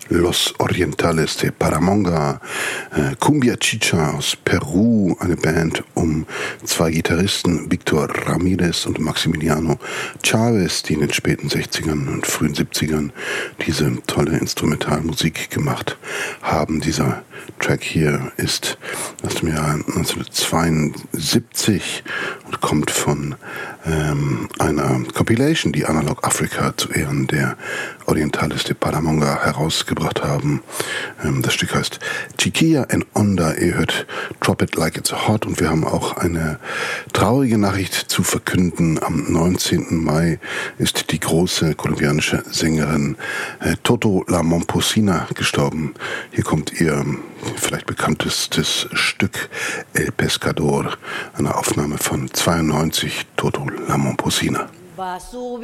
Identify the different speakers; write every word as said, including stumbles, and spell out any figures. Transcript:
Speaker 1: Los Orientales de Paramonga, äh, Cumbia Chicha aus Peru, eine Band um zwei Gitarristen, Victor Ramirez und Maximiliano Chavez, die in den späten sechzigern und frühen siebzigern diese tolle Instrumentalmusik gemacht haben. Dieser Track hier ist aus dem Jahr neunzehnhundertzweiundsiebzig und kommt von ähm, einer Compilation, die Analog Africa zu Ehren der Orientales de Paramonga herausgebracht haben. Ähm, das Stück heißt Chiquilla en Onda. Ihr hört Drop It Like It's Hot, und wir haben auch eine traurige Nachricht zu verkünden. Am neunzehnten Mai ist die große kolumbianische Sängerin äh, Toto La Momposina gestorben. Hier kommt ihr vielleicht bekanntestes Stück El Pescador, eine Aufnahme von zweiundneunzig, Toto La Momposina.